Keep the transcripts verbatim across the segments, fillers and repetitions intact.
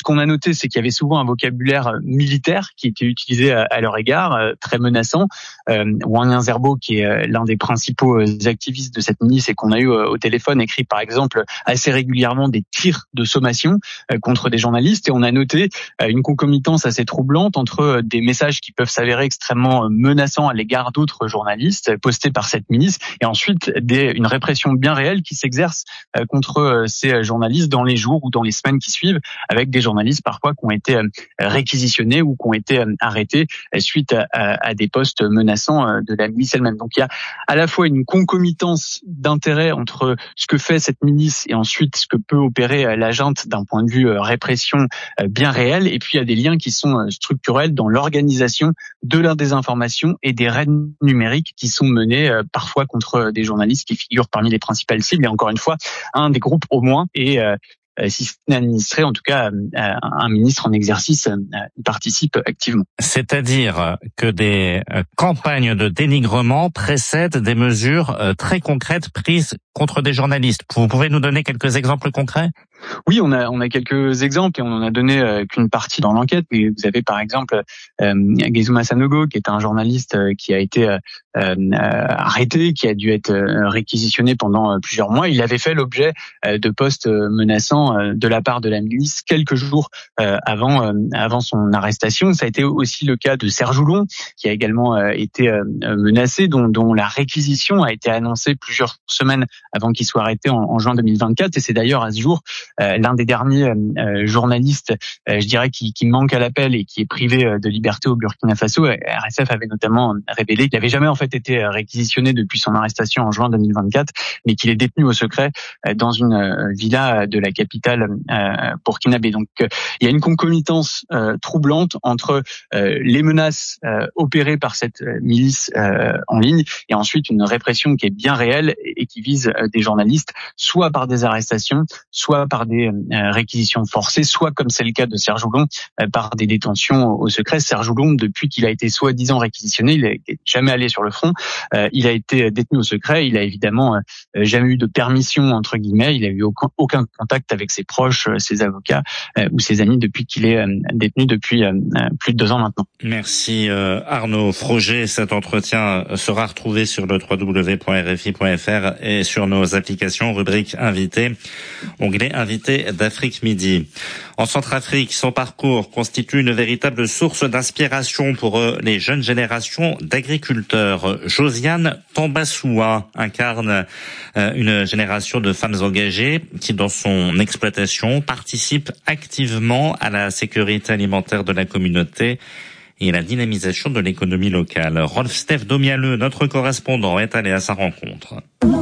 qu'on a noté, c'est qu'il y avait souvent un vocabulaire militaire qui était utilisé à, à leur égard, euh, très menaçant. Euh, Wang Zerbo, qui est euh, l'un des principaux euh, activistes de cette milice et qu'on a eu euh, au téléphone, écrit par exemple assez régulièrement des tirs de sommation euh, contre des journalistes. Et on a noté euh, une concomitance assez troublante entre euh, des messages qui peuvent s'avérer extrêmement menaçants à l'égard d'autres journalistes euh, postés par cette milice, et ensuite des, une répression bien réelle qui s'exerce euh, contre euh, ces journalistes dans les jours ou dans les semaines qui suivent, avec des journalistes parfois qui ont été euh, réquisitionnés ou qui ont été euh, arrêtés euh, suite à, à, à des postes menaçants euh, de la milice elle-même. Donc il y a à la fois une concomitance d'intérêts entre ce que fait cette milice et ensuite ce que peut opérer euh, la junte d'un point de vue euh, répression euh, bien réel, et puis il y a des liens qui sont euh, structurels dans l'organisation de la désinformation et des raids numériques qui sont menés euh, parfois contre des journalistes qui figurent parmi les principales cibles. Et encore une fois, un des groupes au moins est euh, si ce n'est administré, en tout cas, un ministre en exercice y participe activement. C'est-à-dire que des campagnes de dénigrement précèdent des mesures très concrètes prises contre des journalistes. Vous pouvez nous donner quelques exemples concrets ? Oui, on a on a quelques exemples et on en a donné euh, qu'une partie dans l'enquête. Et vous avez par exemple euh, Gezuma Sanogo, qui est un journaliste euh, qui a été euh, euh, arrêté, qui a dû être euh, réquisitionné pendant euh, plusieurs mois. Il avait fait l'objet euh, de postes euh, menaçants euh, de la part de la milice quelques jours euh, avant euh, avant son arrestation. Ça a été aussi le cas de Serge Oulon, qui a également euh, été euh, menacé, dont dont la réquisition a été annoncée plusieurs semaines avant qu'il soit arrêté en, en juin deux mille vingt-quatre. Et c'est d'ailleurs à ce jour Euh, l'un des derniers euh, journalistes, euh, je dirais, qui, qui manque à l'appel et qui est privé euh, de liberté au Burkina Faso. R S F avait notamment révélé qu'il n'avait jamais en fait été réquisitionné depuis son arrestation en juin deux mille vingt-quatre, mais qu'il est détenu au secret euh, dans une euh, villa de la capitale euh, burkinabé. Donc euh, il y a une concomitance euh, troublante entre euh, les menaces euh, opérées par cette euh, milice euh, en ligne et ensuite une répression qui est bien réelle et, et qui vise euh, des journalistes, soit par des arrestations, soit par des euh, réquisitions forcées, soit, comme c'est le cas de Serge Oulon, euh, par des détentions au secret. Serge Oulon, depuis qu'il a été soi-disant réquisitionné, il n'est jamais allé sur le front. Euh, il a été détenu au secret. Il a évidemment euh, jamais eu de permission, entre guillemets. Il a eu aucun, aucun contact avec ses proches, ses avocats euh, ou ses amis depuis qu'il est euh, détenu depuis euh, plus de deux ans maintenant. Merci euh, Arnaud Froger. Cet entretien sera retrouvé sur le w w w point r f i point f r et sur nos applications, rubrique invité, onglet invité d'Afrique Midi. En Centrafrique, son parcours constitue une véritable source d'inspiration pour les jeunes générations d'agriculteurs. Josiane Tambassoua incarne une génération de femmes engagées qui, dans son exploitation, participent activement à la sécurité alimentaire de la communauté et la dynamisation de l'économie locale. Rolf-Steph Domialeux, notre correspondant, est allé à sa rencontre.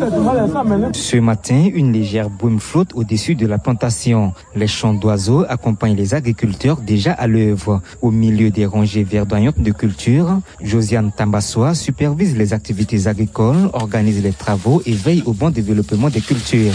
Ce matin, une légère brume flotte au-dessus de la plantation. Les chants d'oiseaux accompagnent les agriculteurs déjà à l'œuvre. Au milieu des rangées verdoyantes de culture, Josiane Tambassoua supervise les activités agricoles, organise les travaux et veille au bon développement des cultures.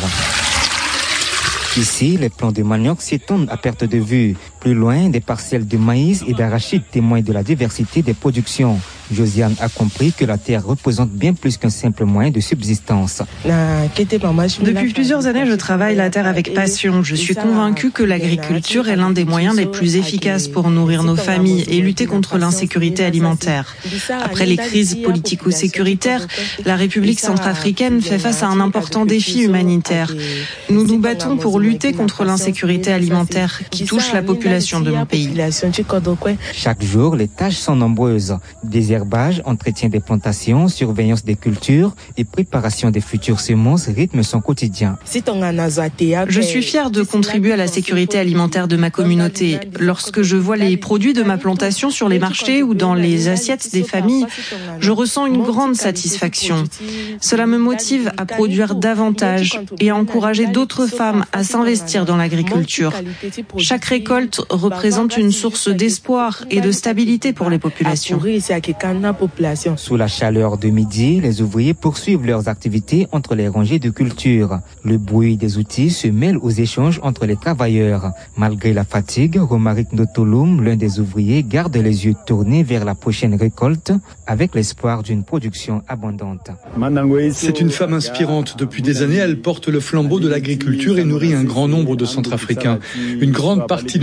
Ici, les plants de manioc s'étendent à perte de vue. Plus loin, des parcelles de maïs et d'arachides témoignent de la diversité des productions. Josiane a compris que la terre représente bien plus qu'un simple moyen de subsistance. Depuis plusieurs années, je travaille la terre avec passion. Je suis convaincue que l'agriculture est l'un des moyens les plus efficaces pour nourrir nos familles et lutter contre l'insécurité alimentaire. Après les crises politico-sécuritaires, la République centrafricaine fait face à un important défi humanitaire. Nous nous battons pour lutter contre l'insécurité alimentaire qui touche la population de mon pays. Chaque jour, les tâches sont nombreuses. Désherbage, entretien des plantations, surveillance des cultures et préparation des futures semences rythment son quotidien. Je suis fière de contribuer à la sécurité alimentaire de ma communauté. Lorsque je vois les produits de ma plantation sur les marchés ou dans les assiettes des familles, je ressens une grande satisfaction. Cela me motive à produire davantage et à encourager d'autres femmes à s'investir dans l'agriculture. Chaque récolte représente une source d'espoir et de stabilité pour les populations. Sous la chaleur de midi, les ouvriers poursuivent leurs activités entre les rangées de culture. Le bruit des outils se mêle aux échanges entre les travailleurs. Malgré la fatigue, Romaric Notolum, l'un des ouvriers, garde les yeux tournés vers la prochaine récolte avec l'espoir d'une production abondante. C'est une femme inspirante. Depuis des années, elle porte le flambeau de l'agriculture et nourrit un grand nombre de Centrafricains. Une grande partie